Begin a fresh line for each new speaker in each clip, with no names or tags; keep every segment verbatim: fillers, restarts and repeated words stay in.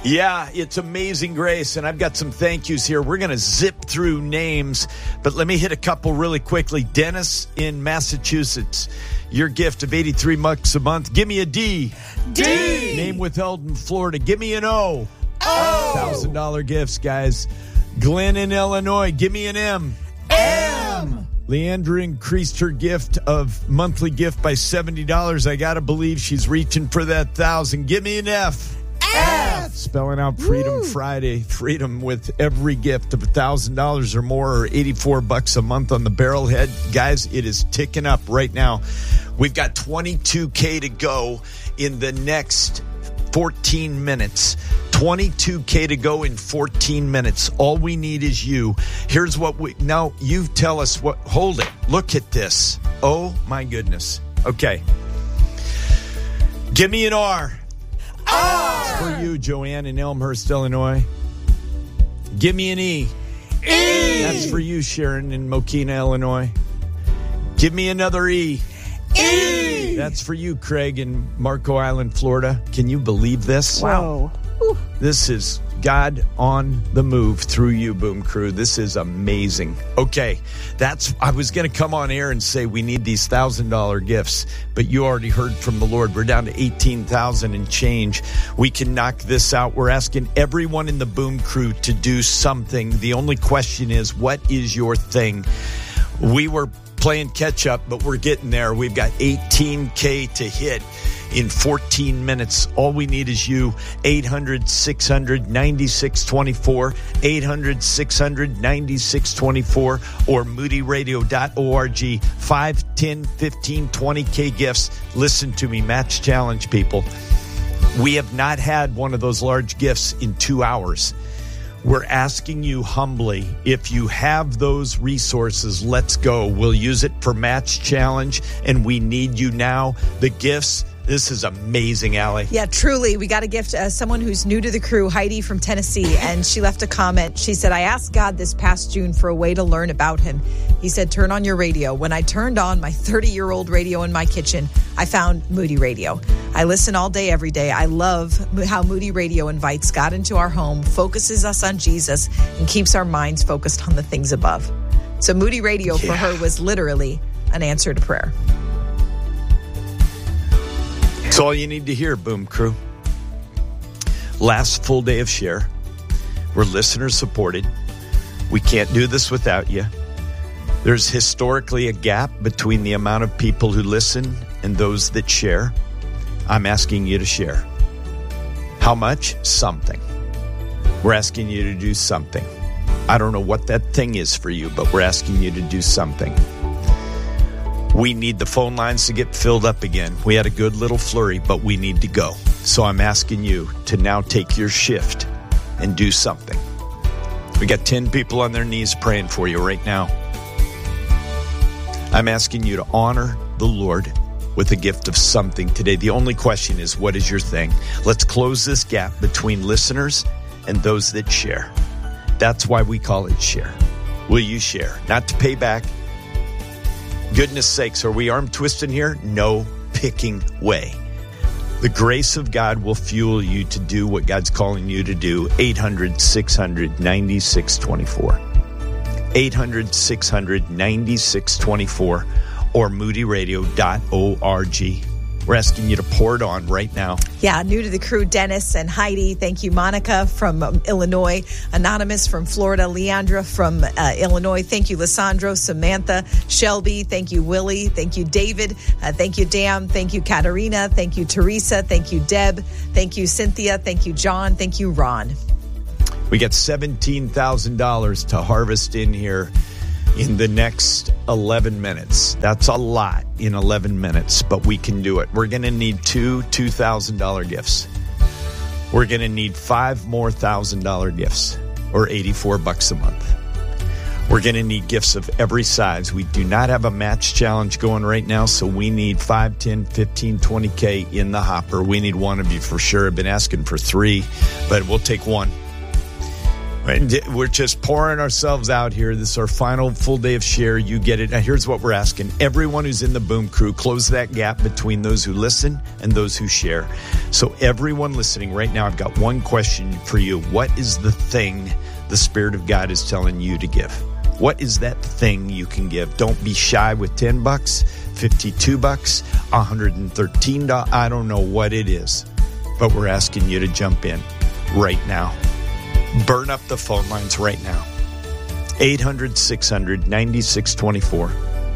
Yeah, it's Amazing Grace, and I've got some thank yous here. We're going to zip through names, but let me hit a couple really quickly. Dennis in Massachusetts, your gift of eighty-three bucks a month. Give me a D.
D.
Name withheld in Florida. Give me an O.
O.
one thousand dollars gifts, guys. Glenn in Illinois. Give me an M.
M.
Leandra increased her gift of monthly gift by seventy dollars. I got to believe she's reaching for that one thousand. Give me an F.
F.
Spelling out Freedom
Woo.
Friday. Freedom with every gift of one thousand dollars or more, or eighty-four bucks a month on the Barrelhead. Guys, it is ticking up right now. We've got twenty-two K to go in the next fourteen minutes. twenty-two K to go in fourteen minutes. All we need is you. Here's what we... Now, you tell us what... Hold it. Look at this. Oh, my goodness. Okay. Give me an R.
R.
For you, Joanne in Elmhurst, Illinois. Give me an E.
E.
That's for you, Sharon in Mokina, Illinois. Give me another E.
E.
That's for you, Craig in Marco Island, Florida. Can you believe this?
Wow.
This is God on the move through you, Boom Crew. This is amazing. Okay, that's. I was going to come on air and say we need these one thousand dollars gifts, but you already heard from the Lord. We're down to eighteen thousand dollars and change. We can knock this out. We're asking everyone in the Boom Crew to do something. The only question is, what is your thing? We were playing catch up, but we're getting there. We've got eighteen K to hit in fourteen minutes. All we need is you. eight hundred, six hundred, ninety-six twenty-four, eight hundred, six hundred, ninety-six twenty-four, or moody radio dot org. five, ten, fifteen, twenty K gifts. Listen to me, Match Challenge people. We have not had one of those large gifts in two hours. We're asking you humbly, if you have those resources, let's go. We'll use it for Match Challenge, and we need you now. The gifts, this is amazing, Allie.
Yeah, truly. We got a gift. Uh, someone who's new to the crew, Heidi from Tennessee, and she left a comment. She said, I asked God this past June for a way to learn about him. He said, turn on your radio. When I turned on my thirty-year-old radio in my kitchen, I found Moody Radio. I listen all day, every day. I love how Moody Radio invites God into our home, focuses us on Jesus, and keeps our minds focused on the things above. So Moody Radio
yeah.
for her was literally an answer to prayer.
It's all you need to hear, Boom Crew. Last full day of share. We're listener supported. We can't do this without you. There's historically a gap between the amount of people who listen and those that share. I'm asking you to share. How much? Something. We're asking you to do something. I don't know what that thing is for you, but we're asking you to do something. We need the phone lines to get filled up again. We had a good little flurry, but we need to go. So I'm asking you to now take your shift and do something. We got ten people on their knees praying for you right now. I'm asking you to honor the Lord with a gift of something today. The only question is, what is your thing? Let's close this gap between listeners and those that share. That's why we call it share. Will you share? Not to pay back. Goodness sakes, are we arm twisting here? No picking way. The grace of God will fuel you to do what God's calling you to do. eight hundred, six hundred, ninety-six twenty-four. eight hundred, six hundred, ninety-six twenty-four or moody radio dot org. We're asking you to pour it on right now.
Yeah, new to the crew, Dennis and Heidi. Thank you, Monica from um, Illinois. Anonymous from Florida. Leandra from uh, Illinois. Thank you, Lissandro, Samantha, Shelby. Thank you, Willie. Thank you, David. Uh, thank you, Dan. Thank you, Katarina. Thank you, Teresa. Thank you, Deb. Thank you, Cynthia. Thank you, John. Thank you, Ron.
We got seventeen thousand dollars to harvest in here in the next eleven minutes. That's a lot in eleven minutes, but we can do it. We're going to need two two thousand dollars gifts. We're going to need five more one thousand dollars gifts, or eighty-four bucks a month. We're going to need gifts of every size. We do not have a match challenge going right now, so we need five, ten, fifteen, twenty K in the hopper. We need one of you for sure. I've been asking for three, but we'll take one. And we're just pouring ourselves out here. This is our final full day of share. You get it. Now, here's what we're asking. Everyone who's in the Boom Crew, close that gap between those who listen and those who share. So everyone listening right now, I've got one question for you. What is the thing the Spirit of God is telling you to give? What is that thing you can give? Don't be shy with ten bucks, fifty-two bucks, one hundred thirteen dollars. I don't know what it is, but we're asking you to jump in right now. Burn up the phone lines right now. eight hundred, six hundred, ninety-six twenty-four.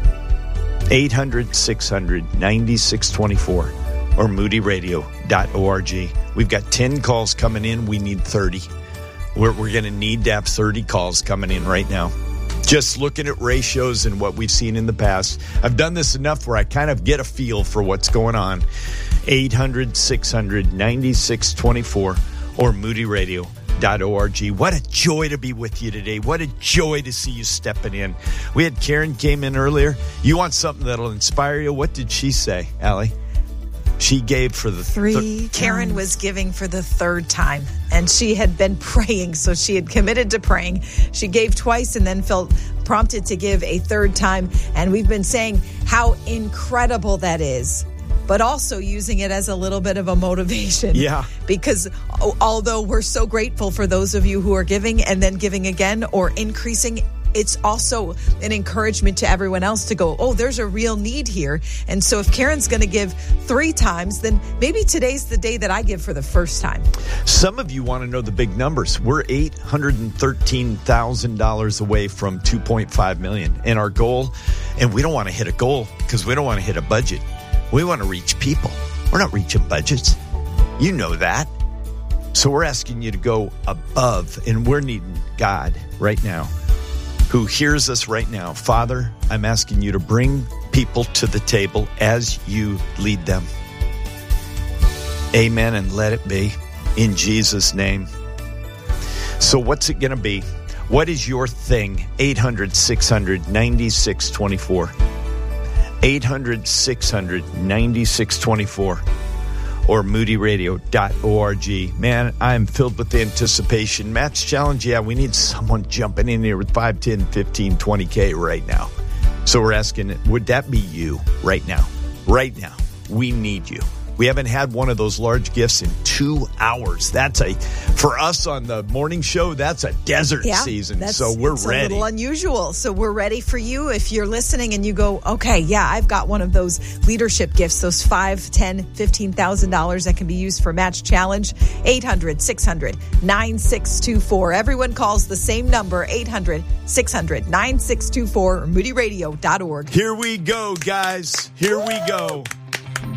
eight hundred, six hundred, ninety-six twenty-four or moody radio dot org. We've got ten calls coming in. We need thirty. We're, we're going to need to have thirty calls coming in right now. Just looking at ratios and what we've seen in the past. I've done this enough where I kind of get a feel for what's going on. eight hundred, six hundred, ninety-six twenty-four or moody radio dot org. What a joy to be with you today. What a joy to see you stepping in. We had Karen came in earlier. You want something that'll inspire you? What did she say, Allie? She gave for the
three. Th- Karen was giving for the third time, and she had been praying, so she had committed to praying. She gave twice and then felt prompted to give a third time, and we've been saying how incredible that is, but also using it as a little bit of a motivation.
Yeah.
Because although we're so grateful for those of you who are giving and then giving again or increasing, it's also an encouragement to everyone else to go, oh, there's a real need here. And so if Karen's going to give three times, then maybe today's the day that I give for the first time.
Some of you want to know the big numbers. We're eight hundred thirteen thousand dollars away from two point five million dollars. And our goal, and we don't want to hit a goal because we don't want to hit a budget. We want to reach people. We're not reaching budgets. You know that. So we're asking you to go above, and we're needing God right now, who hears us right now. Father, I'm asking you to bring people to the table as you lead them. Amen, and let it be in Jesus' name. So what's it going to be? What is your thing? eight hundred, six hundred, ninety-six twenty-four. eight hundred, six hundred, ninety-six twenty-four or moody radio dot org. Man, I'm filled with anticipation. Matt's challenge, yeah, we need someone jumping in here with five, ten, fifteen, twenty K right now. So we're asking, would that be you right now? Right now, we need you. We haven't had one of those large gifts in two hours. That's a, for us on the morning show, that's a desert
yeah,
season. So we're
it's
ready.
It's a little unusual. So we're ready for you. If you're listening and you go, okay, yeah, I've got one of those leadership gifts, those five, ten, fifteen thousand dollars that can be used for Match Challenge. eight hundred, six hundred, nine six two four. Everyone calls the same number, eight hundred, six hundred, nine six two four or moody radio dot org.
Here we go, guys. Here we go.